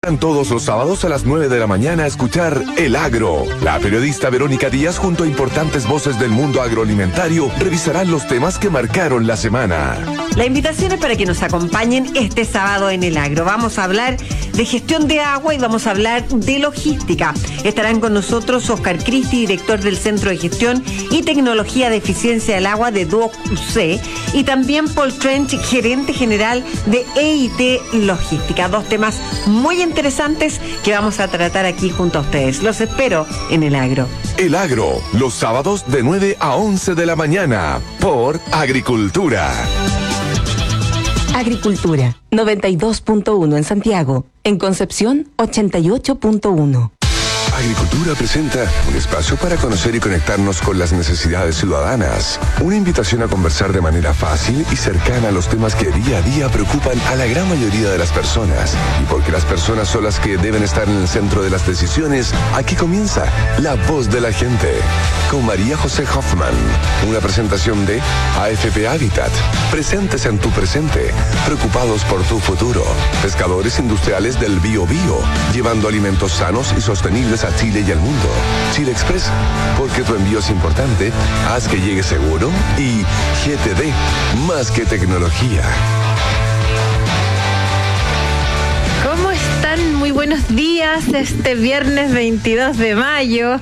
Vengan todos los sábados a las 9 de la mañana a escuchar El Agro. La periodista Verónica Díaz junto a importantes voces del mundo agroalimentario revisarán los temas que marcaron la semana. La invitación es para que nos acompañen este sábado en El Agro. Vamos a hablar de gestión de agua y vamos a hablar de logística. Estarán con nosotros Oscar Cristi, director del Centro de Gestión y Tecnología de Eficiencia del Agua de Duoc UC, y también Paul Trench, gerente general de EIT Logística. Dos temas muy interesantes que vamos a tratar aquí junto a ustedes. Los espero en El Agro. El Agro, los sábados de 9 a 11 de la mañana, por Agricultura. Agricultura, 92.1 en Santiago. En Concepción, 88.1. Agricultura presenta un espacio para conocer y conectarnos con las necesidades ciudadanas. Una invitación a conversar de manera fácil y cercana a los temas que día a día preocupan a la gran mayoría de las personas. Y porque las personas son las que deben estar en el centro de las decisiones, aquí comienza La Voz de la Gente, con María José Hoffman. Una presentación de AFP Habitat. Presentes en tu presente, preocupados por tu futuro. Pescadores industriales del Bio Bio, llevando alimentos sanos y sostenibles a Chile y al mundo. Chile Express, porque tu envío es importante, haz que llegue seguro. Y GTD, más que tecnología. ¿Cómo están? Muy buenos días, este viernes 22 de mayo.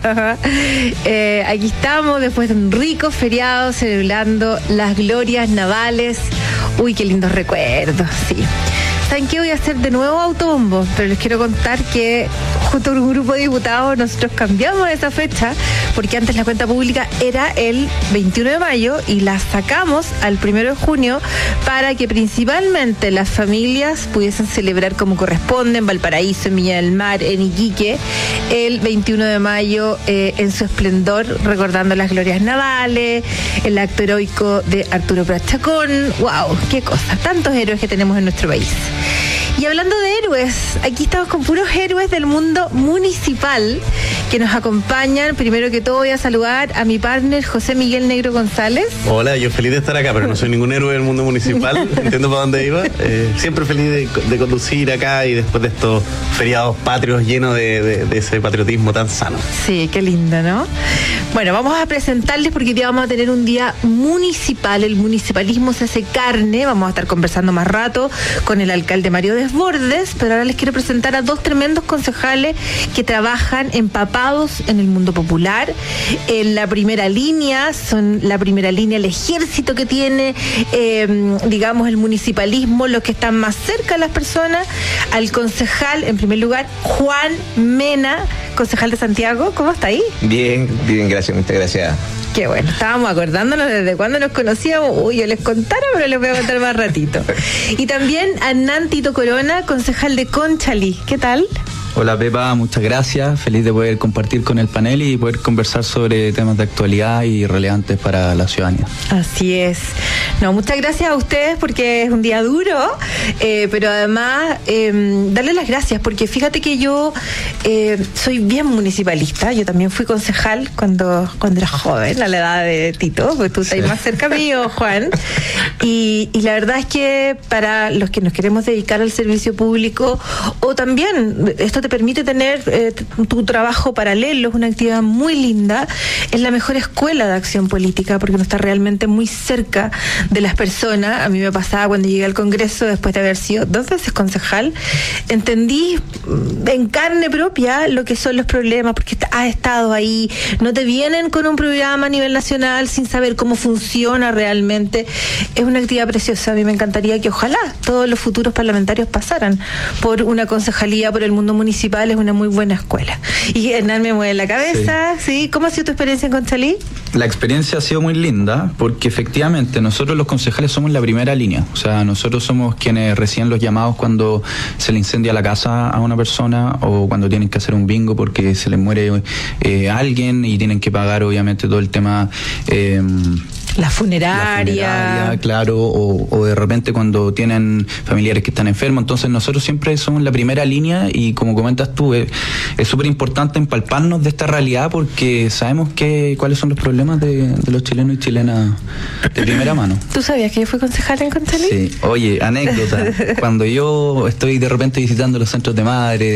Aquí estamos después de un rico feriado celebrando las glorias navales. Uy, qué lindos recuerdos, sí. ¿Saben qué? Voy a hacer de nuevo autobombo, pero les quiero contar que junto con un grupo de diputados nosotros cambiamos esa fecha, porque antes la cuenta pública era el 21 de mayo y la sacamos al 1 de junio para que principalmente las familias pudiesen celebrar como corresponde en Valparaíso, en Viña del Mar, en Iquique, el 21 de mayo en su esplendor, recordando las glorias navales, el acto heroico de Arturo Prat Chacón. ¡Wow! ¡Qué cosa! Tantos héroes que tenemos en nuestro país. Y hablando de héroes, aquí estamos con puros héroes del mundo municipal que nos acompañan. Primero que todo voy a saludar a mi partner José Miguel Negro González. Hola, yo feliz de estar acá, pero no soy ningún héroe del mundo municipal. Entiendo para dónde iba. Siempre feliz de conducir acá y después de estos feriados patrios llenos de ese patriotismo tan sano. Sí, qué lindo, ¿no? Bueno, vamos a presentarles porque hoy día vamos a tener un día municipal. El municipalismo se hace carne. Vamos a estar conversando más rato con el alcalde Mario Desbordes, pero ahora les quiero presentar a dos tremendos concejales que trabajan empapados en el mundo popular. En la primera línea, el ejército que tiene, digamos, el municipalismo, los que están más cerca de las personas. Al concejal, en primer lugar, Juan Mena, concejal de Santiago. ¿Cómo está ahí? Bien, gracias, muchas gracias. Qué bueno, estábamos acordándonos desde cuándo nos conocíamos. Uy, yo les contara, pero les voy a contar más ratito. Y también a Hernán Tito Corona, concejal de Conchalí. ¿Qué tal? Hola Pepa, muchas gracias. Feliz de poder compartir con el panel y poder conversar sobre temas de actualidad y relevantes para la ciudadanía. Así es. No, muchas gracias a ustedes porque es un día duro, pero además darles las gracias porque fíjate que yo soy bien municipalista. Yo también fui concejal cuando era joven, a la edad de Tito, porque tú estás más cerca mío, Juan. Y la verdad es que para los que nos queremos dedicar al servicio público, o también esto te permite tener tu trabajo paralelo, es una actividad muy linda, es la mejor escuela de acción política porque uno está realmente muy cerca de las personas. A mí me pasaba cuando llegué al Congreso, después de haber sido 2 veces concejal, entendí en carne propia lo que son los problemas, porque has estado ahí, no te vienen con un programa a nivel nacional sin saber cómo funciona realmente. Es una actividad preciosa. A mí me encantaría que ojalá todos los futuros parlamentarios pasaran por una concejalía, por el mundo municipal. Es una muy buena escuela. Y Hernán me mueve la cabeza. ¿Sí? ¿Cómo ha sido tu experiencia en Conchalí? La experiencia ha sido muy linda porque efectivamente nosotros los concejales somos la primera línea. O sea, nosotros somos quienes reciben los llamados cuando se le incendia la casa a una persona o cuando tienen que hacer un bingo porque se les muere alguien y tienen que pagar obviamente todo el tema La funeraria, claro, o de repente cuando tienen familiares que están enfermos. Entonces nosotros siempre somos la primera línea y como comentas tú, es súper importante empalparnos de esta realidad porque sabemos cuáles son los problemas de los chilenos y chilenas de primera mano. ¿Tú sabías que yo fui concejal en Conchalí? Sí. Oye, anécdota, cuando yo estoy de repente visitando los centros de madre,